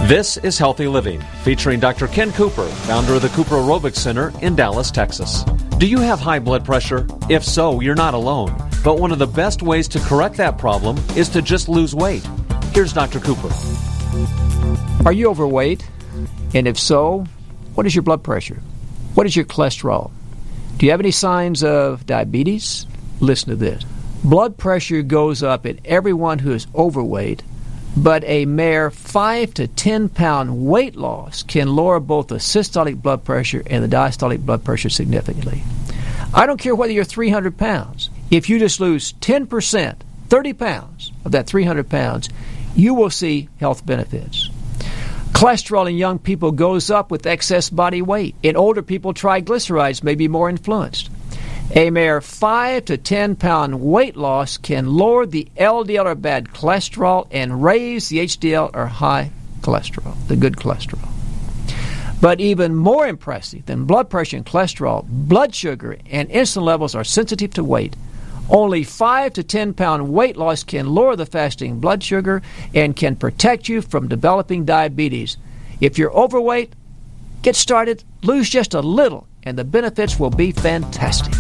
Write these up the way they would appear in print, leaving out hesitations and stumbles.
This is Healthy Living, featuring Dr. Ken Cooper, founder of the Cooper Aerobics Center in Dallas, Texas. Do you have high blood pressure? If so, you're not alone. But one of the best ways to correct that problem is to just lose weight. Here's Dr. Cooper. Are you overweight? And if so, what is your blood pressure? What is your cholesterol? Do you have any signs of diabetes? Listen to this. Blood pressure goes up in everyone who is overweight, but a mere 5 to 10 pound weight loss can lower both the systolic blood pressure and the diastolic blood pressure significantly. I don't care whether you're 300 pounds. If you just lose 10%, 30 pounds of that 300 pounds, you will see health benefits. Cholesterol in young people goes up with excess body weight. In older people, triglycerides may be more influenced. A mere 5 to 10 pound weight loss can lower the LDL or bad cholesterol and raise the HDL or high cholesterol, the good cholesterol. But even more impressive than blood pressure and cholesterol, blood sugar and insulin levels are sensitive to weight. Only 5 to 10 pound weight loss can lower the fasting blood sugar and can protect you from developing diabetes. If you're overweight, get started, lose just a little, and the benefits will be fantastic.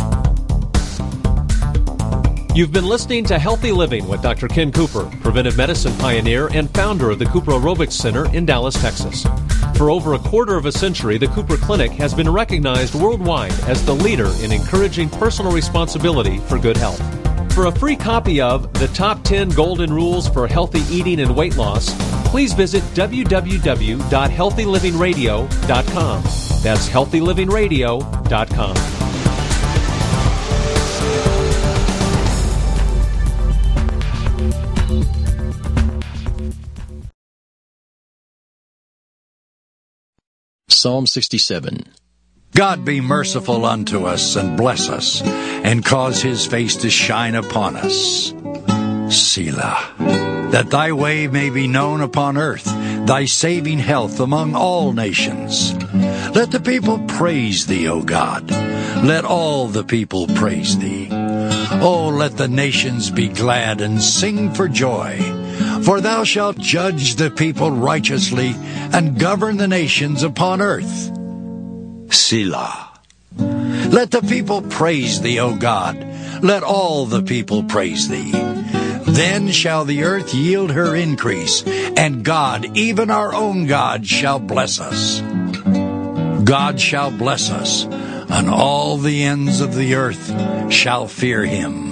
You've been listening to Healthy Living with Dr. Ken Cooper, preventive medicine pioneer and founder of the Cooper Aerobics Center in Dallas, Texas. For over a quarter of a century, the Cooper Clinic has been recognized worldwide as the leader in encouraging personal responsibility for good health. For a free copy of The Top 10 Golden Rules for Healthy Eating and Weight Loss, please visit www.healthylivingradio.com. That's healthylivingradio.com. Psalm 67. God be merciful unto us and bless us, and cause his face to shine upon us. Selah. That thy way may be known upon earth, thy saving health among all nations. Let the people praise thee, O God. Let all the people praise thee. O let the nations be glad and sing for joy. For thou shalt judge the people righteously and govern the nations upon earth. Selah. Let the people praise thee, O God. Let all the people praise thee. Then shall the earth yield her increase, and God, even our own God, shall bless us. God shall bless us, and all the ends of the earth shall fear him.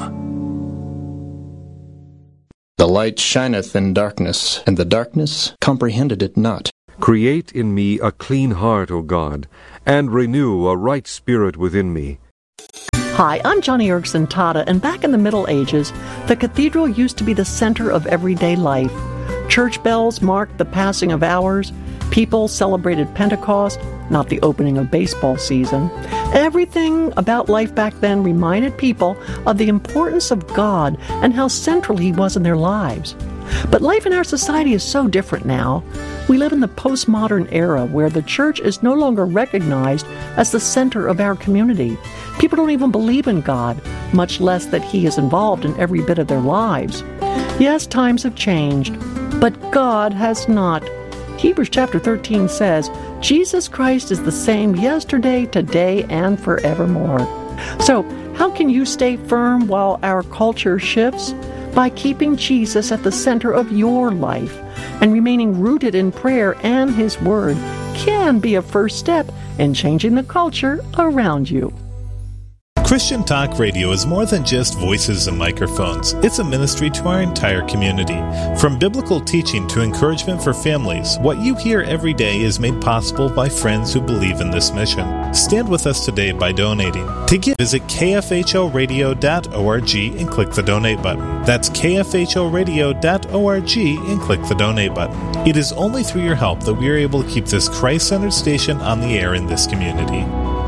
The light shineth in darkness, and the darkness comprehended it not. Create in me a clean heart, O God, and renew a right spirit within me. Hi, I'm Johnny Erickson Tata, and back in the Middle Ages, the cathedral used to be the center of everyday life. Church bells marked the passing of hours. People celebrated Pentecost, not the opening of baseball season. Everything about life back then reminded people of the importance of God and how central he was in their lives. But life in our society is so different now. We live in the postmodern era where the church is no longer recognized as the center of our community. People don't even believe in God, much less that he is involved in every bit of their lives. Yes, times have changed, but God has not. Hebrews chapter 13 says, Jesus Christ is the same yesterday, today, and forevermore. So, how can you stay firm while our culture shifts? By keeping Jesus at the center of your life, and remaining rooted in prayer and his word can be a first step in changing the culture around you. Christian Talk Radio is more than just voices and microphones. It's a ministry to our entire community. From biblical teaching to encouragement for families, what you hear every day is made possible by friends who believe in this mission. Stand with us today by donating. To give, visit kfhoradio.org and click the donate button. That's kfhoradio.org and click the donate button. It is only through your help that we are able to keep this Christ-centered station on the air in this community.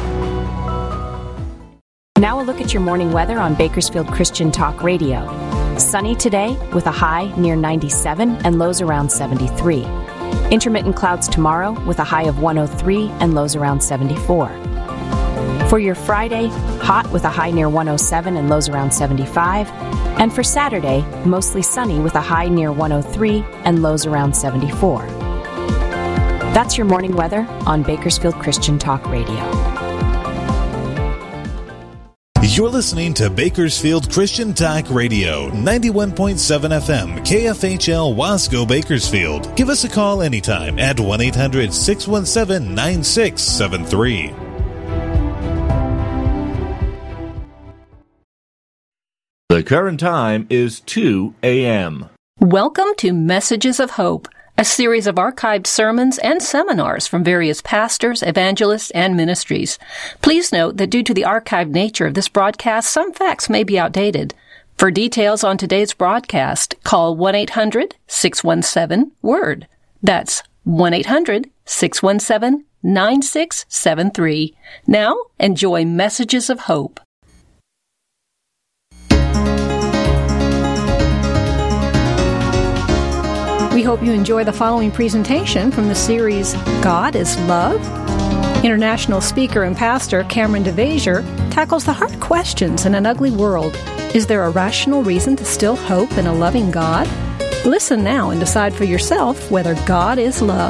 Now a look at your morning weather on Bakersfield Christian Talk Radio. Sunny today with a high near 97 and lows around 73. Intermittent clouds tomorrow with a high of 103 and lows around 74. For your Friday, hot with a high near 107 and lows around 75. And for Saturday, mostly sunny with a high near 103 and lows around 74. That's your morning weather on Bakersfield Christian Talk Radio. You're listening to Bakersfield Christian Talk Radio, 91.7 FM, KFHL Wasco, Bakersfield. Give us a call anytime at 1-800-617-9673. The current time is 2 a.m. Welcome to Messages of Hope, a series of archived sermons and seminars from various pastors, evangelists, and ministries. Please note that due to the archived nature of this broadcast, some facts may be outdated. For details on today's broadcast, call 1-800-617-WORD. That's 1-800-617-9673. Now, enjoy Messages of Hope. We hope you enjoy the following presentation from the series God is Love. International speaker and pastor Cameron DeVasier tackles the hard questions in an ugly world. Is there a rational reason to still hope in a loving God? Listen now and decide for yourself whether God is love.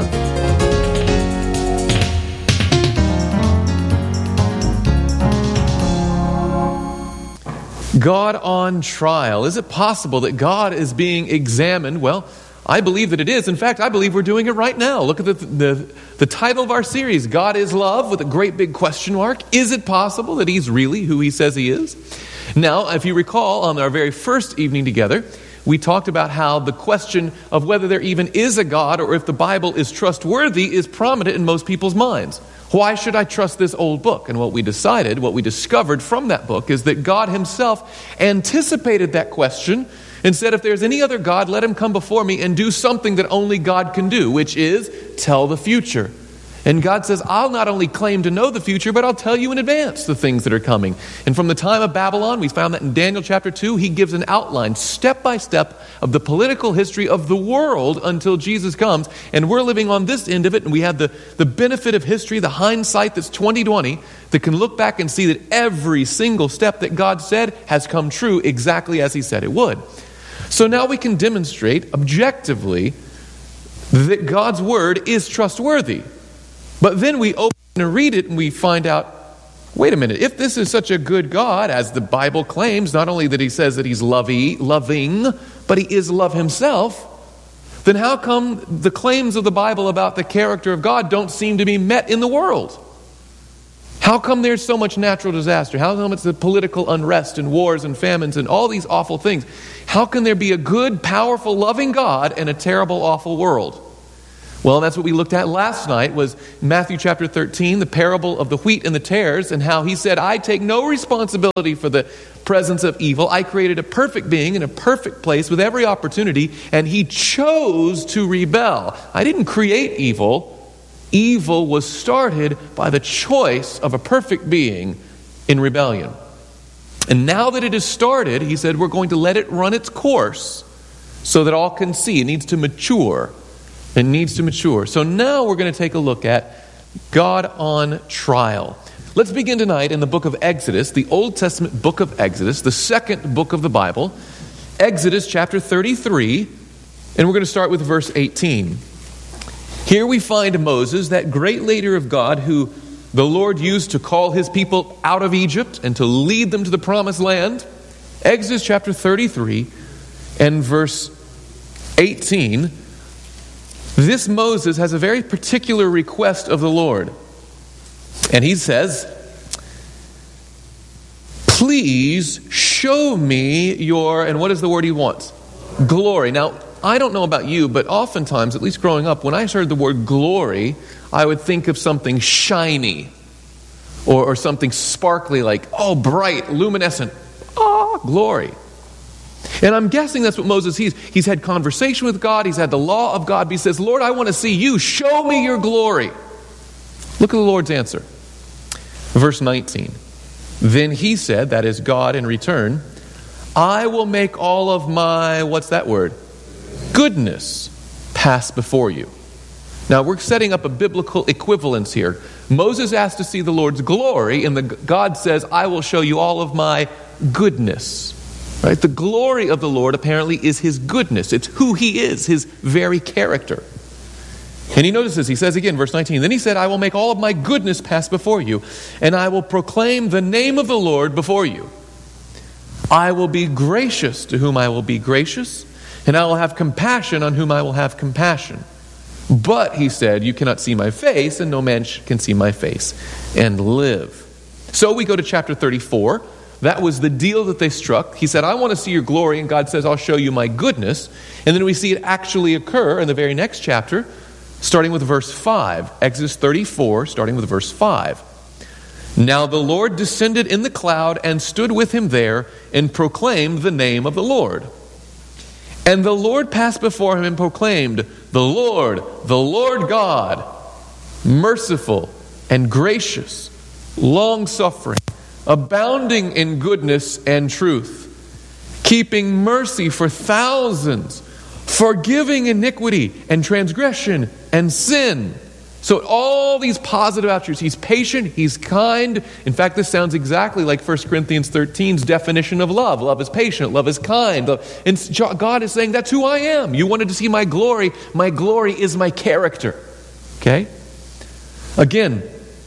God on trial. Is it possible that God is being examined? Well, I believe that it is. In fact, I believe we're doing it right now. Look at the title of our series, God is Love, with a great big question mark. Is it possible that He's really who He says He is? Now, if you recall, on our very first evening together, we talked about how the question of whether there even is a God or if the Bible is trustworthy is prominent in most people's minds. Why should I trust this old book? And what we discovered from that book is that God Himself anticipated that question and said, if there's any other God, let Him come before me and do something that only God can do, which is tell the future. And God says, I'll not only claim to know the future, but I'll tell you in advance the things that are coming. And from the time of Babylon, we found that in Daniel chapter 2, He gives an outline, step by step, of the political history of the world until Jesus comes. And we're living on this end of it, and we have the benefit of history, the hindsight that's 20/20, that can look back and see that every single step that God said has come true exactly as He said it would. So now we can demonstrate objectively that God's Word is trustworthy. But then we open and read it and we find out, wait a minute, if this is such a good God, as the Bible claims, not only that He says that He's loving, but He is love Himself, then how come the claims of the Bible about the character of God don't seem to be met in the world? How come there's so much natural disaster? How come it's the political unrest and wars and famines and all these awful things? How can there be a good, powerful, loving God and a terrible, awful world? Well, that's what we looked at last night, was Matthew chapter 13, the parable of the wheat and the tares, and how He said, I take no responsibility for the presence of evil. I created a perfect being in a perfect place with every opportunity, and He chose to rebel. I didn't create evil. Evil was started by the choice of a perfect being in rebellion. And now that it has started, He said, we're going to let it run its course so that all can see. It needs to mature. It needs to mature. So now we're going to take a look at God on trial. Let's begin tonight in the book of Exodus, the Old Testament book of Exodus, the second book of the Bible, Exodus chapter 33, and we're going to start with verse 18. Here we find Moses, that great leader of God who the Lord used to call His people out of Egypt and to lead them to the promised land. Exodus chapter 33 and verse 18. This Moses has a very particular request of the Lord. And he says, please show me your, and what is the word he wants? Glory. Now, I don't know about you, but oftentimes, at least growing up, when I heard the word glory, I would think of something shiny or something sparkly, like, oh, bright, luminescent. Oh, glory. And I'm guessing that's what Moses sees. He's had conversation with God. He's had the law of God. But he says, Lord, I want to see you. Show me your glory. Look at the Lord's answer. Verse 19. Then He said, that is God in return, I will make all of my, what's that word? Goodness pass before you. Now we're setting up a biblical equivalence here. Moses asked to see the Lord's glory, and God says, I will show you all of my goodness. Right? The glory of the Lord apparently is His goodness. It's who He is, His very character. And he notices, he says again, verse 19, then he said, I will make all of my goodness pass before you, and I will proclaim the name of the Lord before you. I will be gracious to whom I will be gracious, and I will have compassion on whom I will have compassion. But, he said, you cannot see my face, and no man can see my face and live. So we go to chapter 34. That was the deal that they struck. He said, I want to see your glory, and God says, I'll show you my goodness. And then we see it actually occur in the very next chapter, starting with verse 5. Exodus 34, starting with verse 5. Now the Lord descended in the cloud and stood with him there and proclaimed the name of the Lord. And the Lord passed before him and proclaimed, the Lord God, merciful and gracious, long-suffering, abounding in goodness and truth, keeping mercy for thousands, forgiving iniquity and transgression and sin. So all these positive attributes. He's patient, he's kind. In fact, this sounds exactly like 1 Corinthians 13's definition of love. Love is patient, love is kind. And God is saying, that's who I am. You wanted to see my glory. My glory is my character. Okay? Again,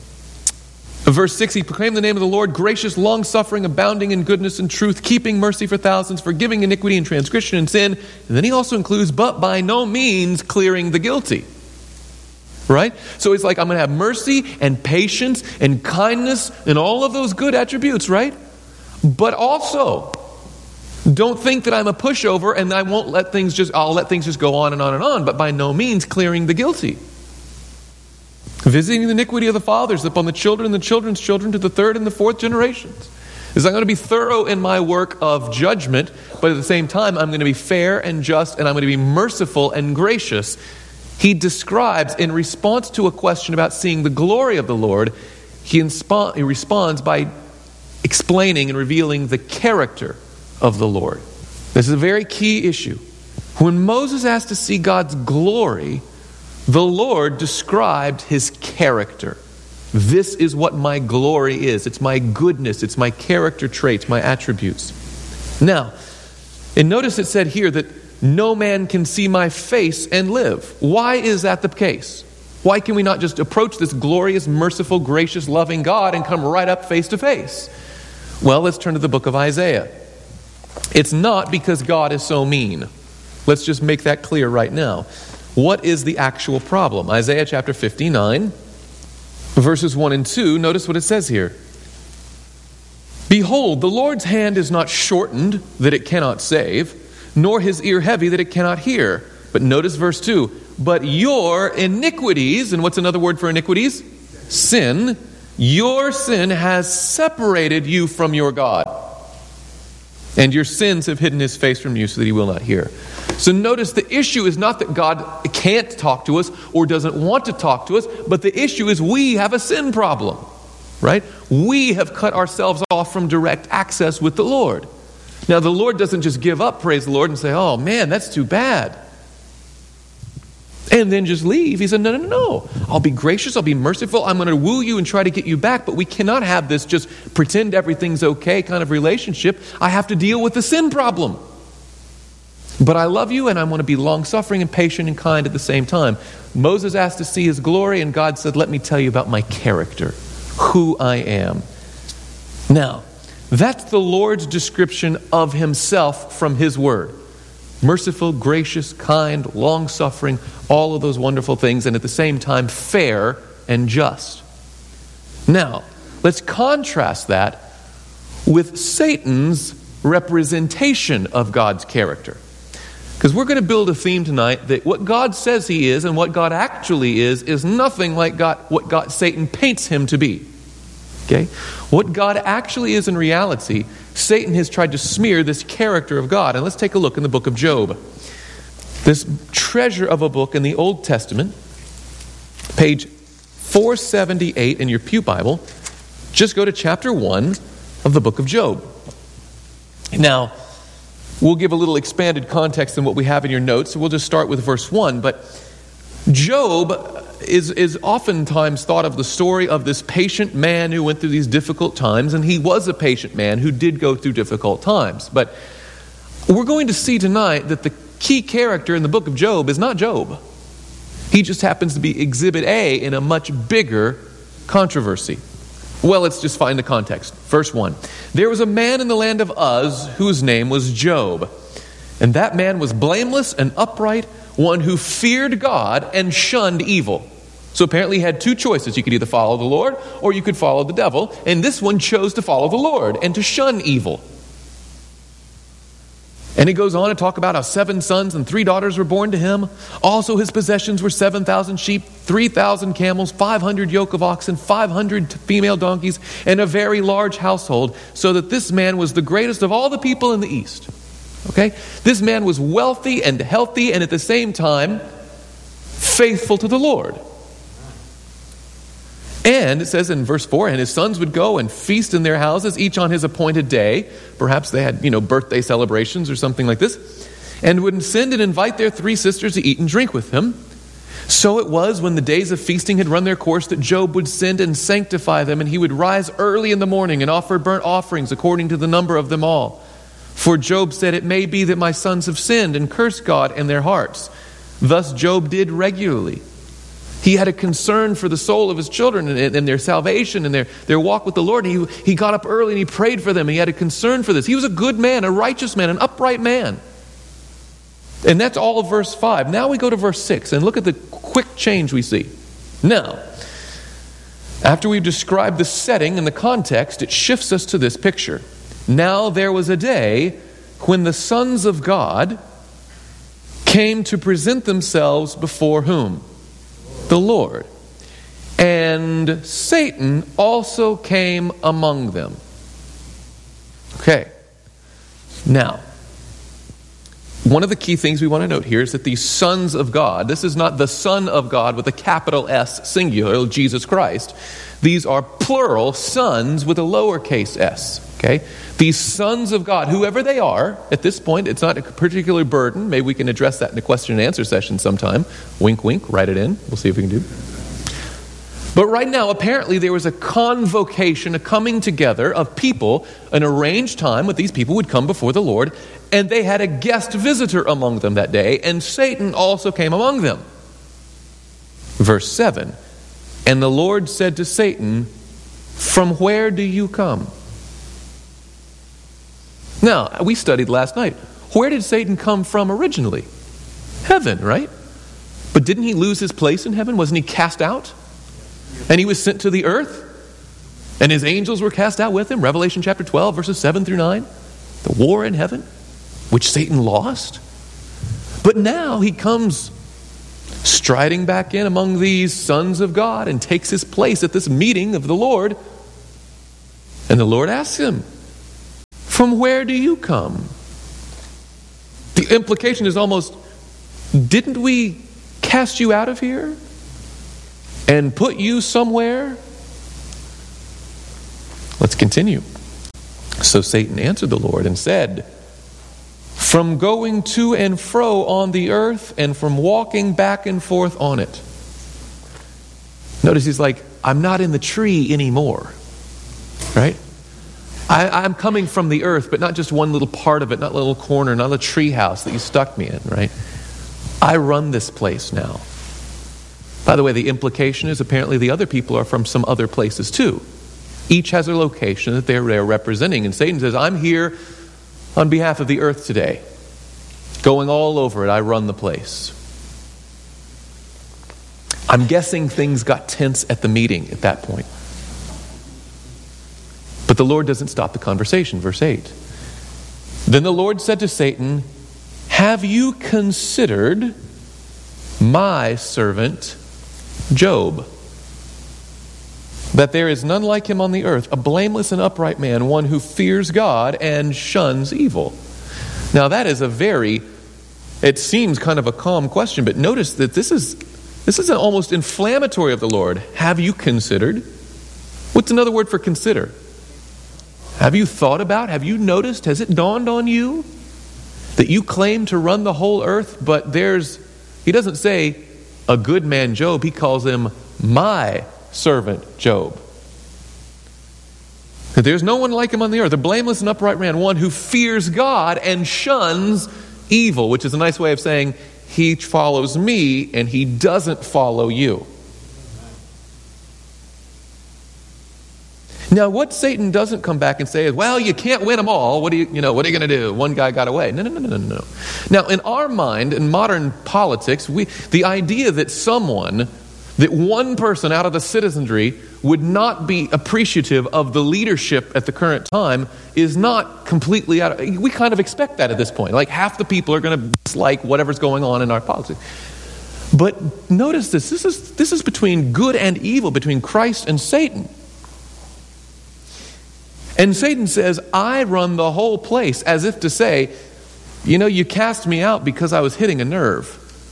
verse 6, he proclaimed the name of the Lord, gracious, long-suffering, abounding in goodness and truth, keeping mercy for thousands, forgiving iniquity and transgression and sin. And then he also includes, but by no means clearing the guilty. Right? So it's like, I'm going to have mercy and patience and kindness and all of those good attributes, right? But also, don't think that I'm a pushover and I'll let things just go on and on and on, but by no means clearing the guilty. Visiting the iniquity of the fathers upon the children and the children's children to the third and the fourth generations. Is I'm going to be thorough in my work of judgment, but at the same time, I'm going to be fair and just, and I'm going to be merciful and gracious. He describes, in response to a question about seeing the glory of the Lord, he responds by explaining and revealing the character of the Lord. This is a very key issue. When Moses asked to see God's glory, the Lord described his character. This is what my glory is. It's my goodness. It's my character traits, my attributes. Now, and notice it said here that no man can see my face and live. Why is that the case? Why can we not just approach this glorious, merciful, gracious, loving God and come right up face to face? Well, let's turn to the book of Isaiah. It's not because God is so mean. Let's just make that clear right now. What is the actual problem? Isaiah chapter 59, verses 1 and 2, notice what it says here. Behold, the Lord's hand is not shortened that it cannot save, nor his ear heavy that it cannot hear. But notice verse 2. But your iniquities, and what's another word for iniquities? Sin. Your sin has separated you from your God. And your sins have hidden his face from you so that he will not hear. So notice the issue is not that God can't talk to us or doesn't want to talk to us, but the issue is we have a sin problem. Right? We have cut ourselves off from direct access with the Lord. Now, the Lord doesn't just give up, praise the Lord, and say, oh man, that's too bad, and then just leave. He said, no. I'll be gracious, I'll be merciful, I'm going to woo you and try to get you back, but we cannot have this just pretend everything's okay kind of relationship. I have to deal with the sin problem. But I love you, and I want to be long-suffering and patient and kind at the same time. Moses asked to see his glory, and God said, let me tell you about my character, who I am. Now, that's the Lord's description of himself from his word. Merciful, gracious, kind, long-suffering, all of those wonderful things, and at the same time fair and just. Now, let's contrast that with Satan's representation of God's character. Because we're going to build a theme tonight that what God says he is and what God actually is nothing like what Satan paints him to be. Okay? What God actually is in reality, Satan has tried to smear this character of God. And let's take a look in the book of Job. This treasure of a book in the Old Testament, page 478 in your Pew Bible. Just go to chapter 1 of the book of Job. Now, we'll give a little expanded context than what we have in your notes, so we'll just start with verse 1. But Job is oftentimes thought of the story of this patient man who went through these difficult times, and he was a patient man who did go through difficult times. But we're going to see tonight that the key character in the book of Job is not Job. He just happens to be exhibit A in a much bigger controversy. Well, let's just find the context. Verse 1. There was a man in the land of Uz whose name was Job. And that man was blameless and upright, one who feared God and shunned evil. So apparently he had two choices. You could either follow the Lord or you could follow the devil. And this one chose to follow the Lord and to shun evil. And he goes on to talk about how 7 sons and 3 daughters were born to him. Also his possessions were 7,000 sheep, 3,000 camels, 500 yoke of oxen, 500 female donkeys, and a very large household, so that this man was the greatest of all the people in the East. Okay? This man was wealthy and healthy and at the same time faithful to the Lord. And it says in verse 4, and his sons would go and feast in their houses, each on his appointed day. Perhaps they had, birthday celebrations or something like this. And would send and invite their 3 sisters to eat and drink with him. So it was when the days of feasting had run their course that Job would send and sanctify them, and he would rise early in the morning and offer burnt offerings according to the number of them all. For Job said, it may be that my sons have sinned and cursed God in their hearts. Thus Job did regularly. He had a concern for the soul of his children and their salvation and their walk with the Lord. He got up early and he prayed for them. He had a concern for this. He was a good man, a righteous man, an upright man. And that's all of verse 5. Now we go to verse 6 and look at the quick change we see. Now, after we've described the setting and the context, it shifts us to this picture. Now there was a day when the sons of God came to present themselves before whom? The Lord. And Satan also came among them. Okay. Now, one of the key things we want to note here is that these sons of God, this is not the Son of God with a capital S singular, Jesus Christ. These are plural sons with a lowercase s. Okay? These sons of God, whoever they are, at this point, it's not a particular burden. Maybe we can address that in a question and answer session sometime. Wink, wink, write it in. We'll see if we can do. But right now, apparently there was a convocation, a coming together of people, an arranged time when these people would come before the Lord, and they had a guest visitor among them that day, and Satan also came among them. Verse 7, and the Lord said to Satan, from where do you come? Now, we studied last night. Where did Satan come from originally? Heaven, right? But didn't he lose his place in heaven? Wasn't he cast out? And he was sent to the earth? And his angels were cast out with him? Revelation chapter 12, verses 7 through 9. The war in heaven, which Satan lost. But now he comes striding back in among these sons of God and takes his place at this meeting of the Lord. And the Lord asks him, from where do you come? The implication is almost, didn't we cast you out of here and put you somewhere? Let's continue. So Satan answered the Lord and said, from going to and fro on the earth and from walking back and forth on it. Notice he's like, I'm not in the tree anymore. Right? I'm coming from the earth, but not just one little part of it, not a little corner, not a tree house that you stuck me in, right? I run this place now. By the way, the implication is apparently the other people are from some other places too. Each has a location that they're representing. And Satan says, I'm here on behalf of the earth today. Going all over it, I run the place. I'm guessing things got tense at the meeting at that point. But the Lord doesn't stop the conversation. Verse 8. Then the Lord said to Satan, have you considered my servant Job? That there is none like him on the earth, a blameless and upright man, one who fears God and shuns evil. Now that is it seems kind of a calm question, but notice that this is almost inflammatory of the Lord. Have you considered? What's another word for consider? Have you thought about? Have you noticed? Has it dawned on you that you claim to run the whole earth, but he doesn't say a good man Job, he calls him my servant Job. That there's no one like him on the earth, a blameless and upright man, one who fears God and shuns evil, which is a nice way of saying he follows me and he doesn't follow you. Now, what Satan doesn't come back and say is, well, you can't win them all. What are you going to do? One guy got away. No. Now, in our mind, in modern politics, the idea that one person out of the citizenry would not be appreciative of the leadership at the current time is not completely out of... We kind of expect that at this point. Like half the people are going to dislike whatever's going on in our politics. But notice this. This is between good and evil, between Christ and Satan. And Satan says, I run the whole place, as if to say, you cast me out because I was hitting a nerve.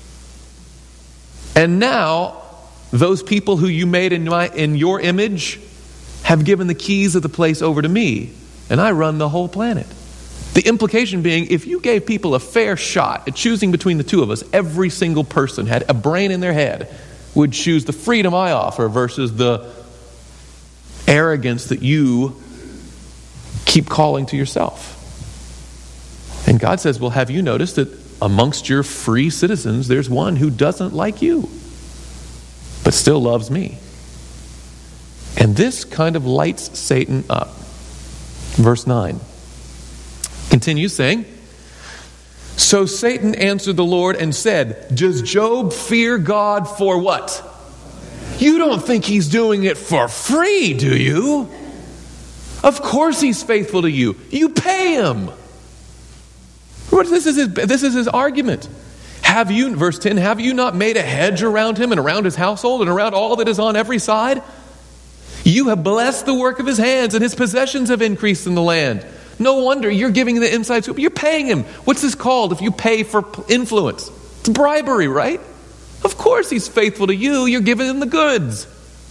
And now, those people who you made in your image have given the keys of the place over to me, and I run the whole planet. The implication being, if you gave people a fair shot at choosing between the two of us, every single person had a brain in their head, would choose the freedom I offer versus the arrogance that you keep calling to yourself. And God says, well, have you noticed that amongst your free citizens, there's one who doesn't like you, but still loves me? And this kind of lights Satan up. Verse 9 continues saying, so Satan answered the Lord and said, does Job fear God for what? You don't think he's doing it for free, do you? Of course he's faithful to you. You pay him. This is his argument. Verse 10, have you not made a hedge around him and around his household and around all that is on every side? You have blessed the work of his hands, and his possessions have increased in the land. No wonder you're giving the inside scoop. You're paying him. What's this called if you pay for influence? It's bribery, right? Of course he's faithful to you. You're giving him the goods.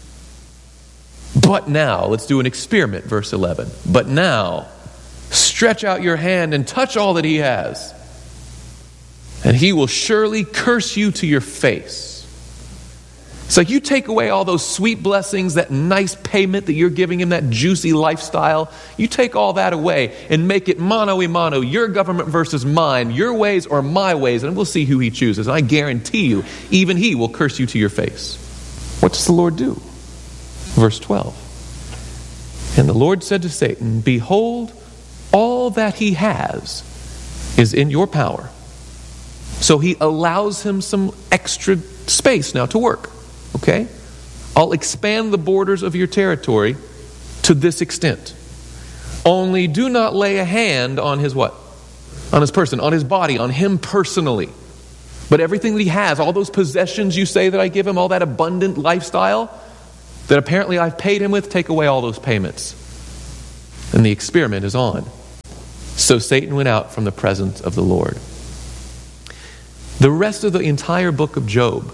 But now, let's do an experiment, verse 11. But now, stretch out your hand and touch all that he has, and he will surely curse you to your face. It's like you take away all those sweet blessings, that nice payment that you're giving him, that juicy lifestyle. You take all that away and make it mano a mano, your government versus mine, your ways or my ways, and we'll see who he chooses. And I guarantee you, even he will curse you to your face. What does the Lord do? Verse 12. And the Lord said to Satan, behold, all that he has is in your power. So he allows him some extra space now to work. Okay? I'll expand the borders of your territory to this extent. Only do not lay a hand on his what? On his person, on his body, on him personally. But everything that he has, all those possessions you say that I give him, all that abundant lifestyle that apparently I've paid him with, take away all those payments. And the experiment is on. So Satan went out from the presence of the Lord. The rest of the entire book of Job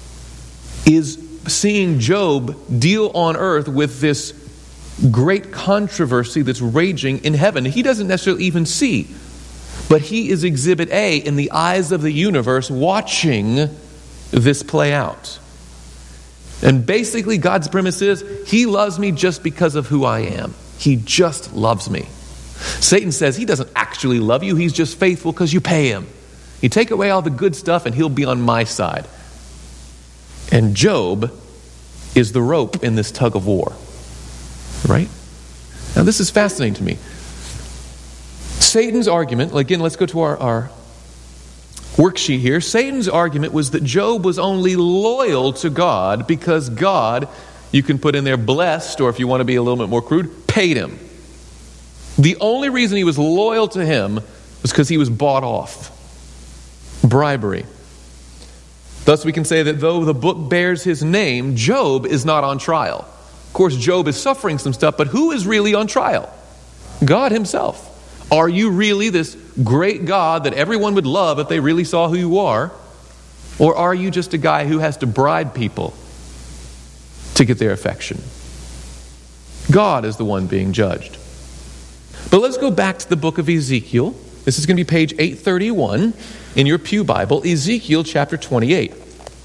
is seeing Job deal on earth with this great controversy that's raging in heaven. He doesn't necessarily even see, but he is exhibit A in the eyes of the universe watching this play out. And basically God's premise is, he loves me just because of who I am. He just loves me. Satan says he doesn't actually love you, he's just faithful because you pay him. You take away all the good stuff and he'll be on my side. And Job is the rope in this tug of war. Right? Now this is fascinating to me. Satan's argument, again, let's go to our worksheet here. Satan's argument was that Job was only loyal to God because God, you can put in there blessed, or if you want to be a little bit more crude, paid him. The only reason he was loyal to him was because he was bought off. Bribery. Thus we can say that though the book bears his name, Job is not on trial. Of course, Job is suffering some stuff, but who is really on trial? God himself. Are you really this great God that everyone would love if they really saw who you are? Or are you just a guy who has to bribe people to get their affection? God is the one being judged. But let's go back to the book of Ezekiel. This is going to be page 831 in your Pew Bible, Ezekiel chapter 28.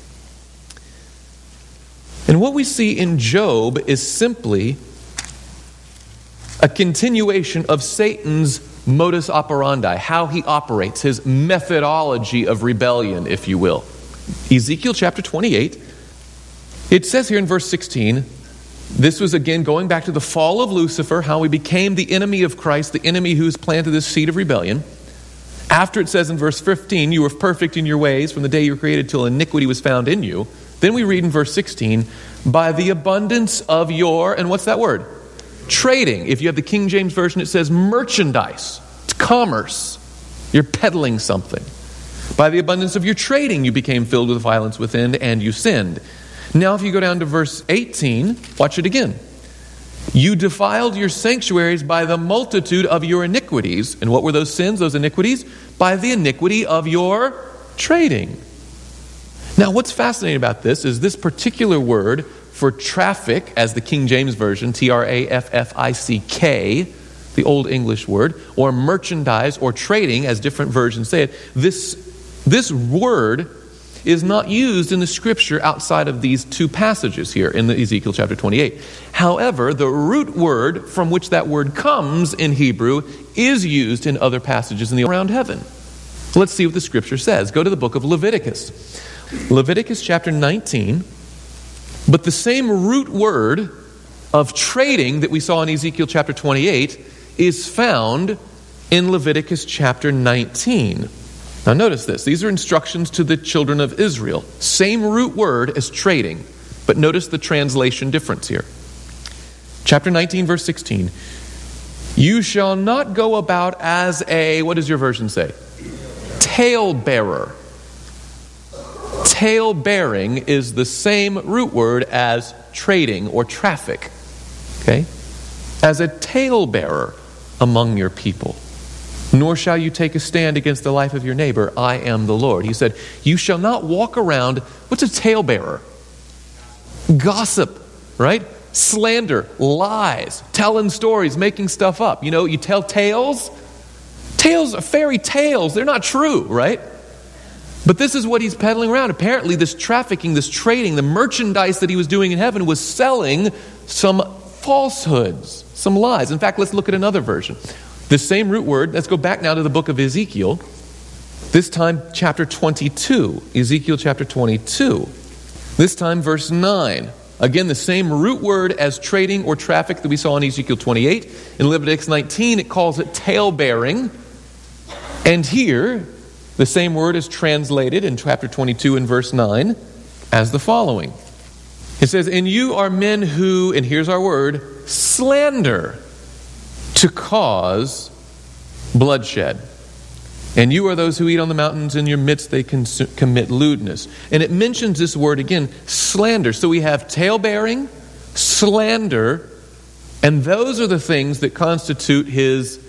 And what we see in Job is simply a continuation of Satan's modus operandi, how he operates, his methodology of rebellion, if you will. Ezekiel chapter 28, it says here in verse 16, this was again going back to the fall of Lucifer, how he became the enemy of Christ, the enemy who's planted this seed of rebellion. After it says in verse 15, you were perfect in your ways from the day you were created till iniquity was found in you. Then we read in verse 16, by the abundance of your, and what's that word? Trading. If you have the King James Version, it says merchandise. It's commerce. You're peddling something. By the abundance of your trading, you became filled with violence within, and you sinned. Now if you go down to verse 18, watch it again. You defiled your sanctuaries by the multitude of your iniquities. And what were those sins, those iniquities? By the iniquity of your trading. Now what's fascinating about this is this particular word for traffic, as the King James Version, Traffick, the Old English word, or merchandise or trading, as different versions say it, this word is not used in the Scripture outside of these two passages here in the Ezekiel chapter 28. However, the root word from which that word comes in Hebrew is used in other passages in the around heaven. Let's see what the Scripture says. Go to the book of Leviticus. Leviticus chapter 19. But the same root word of trading that we saw in Ezekiel chapter 28 is found in Leviticus chapter 19. Now notice this. These are instructions to the children of Israel. Same root word as trading. But notice the translation difference here. Chapter 19, verse 16. You shall not go about as a, what does your version say? Talebearer. Tale-bearing is the same root word as trading or traffic. Okay? As a talebearer among your people. Nor shall you take a stand against the life of your neighbor. I am the Lord. He said, you shall not walk around. What's a talebearer? Gossip, right? Slander, lies, telling stories, making stuff up. You know, you tell tales. Tales are fairy tales. They're not true, right? But this is what he's peddling around. Apparently this trafficking, this trading, the merchandise that he was doing in heaven was selling some falsehoods, some lies. In fact, let's look at another version. The same root word, let's go back now to the book of Ezekiel. This time chapter 22, Ezekiel chapter 22. This time verse 9. Again, the same root word as trading or traffic that we saw in Ezekiel 28. In Leviticus 19, it calls it tale-bearing. And here, the same word is translated in chapter 22 and verse 9 as the following. It says, and you are men who, and here's our word, slander to cause bloodshed. And you are those who eat on the mountains, in your midst they commit lewdness. And it mentions this word again, slander. So we have tale-bearing, slander, and those are the things that constitute his